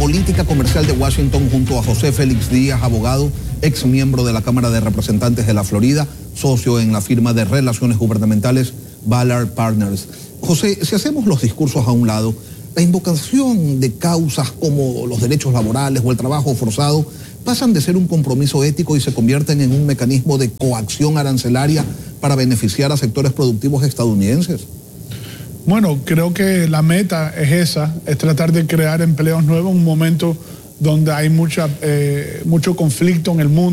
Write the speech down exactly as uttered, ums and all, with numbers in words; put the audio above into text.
política comercial de Washington junto a José Félix Díaz, abogado, ex miembro de la Cámara de Representantes de la Florida, socio en la firma de relaciones gubernamentales Ballard Partners. José, si hacemos los discursos a un lado, la invocación de causas como los derechos laborales o el trabajo forzado pasan de ser un compromiso ético y se convierten en un mecanismo de coacción arancelaria para beneficiar a sectores productivos estadounidenses. Bueno, creo que la meta es esa, es tratar de crear empleos nuevos en un momento donde hay mucha, eh, mucho conflicto en el mundo.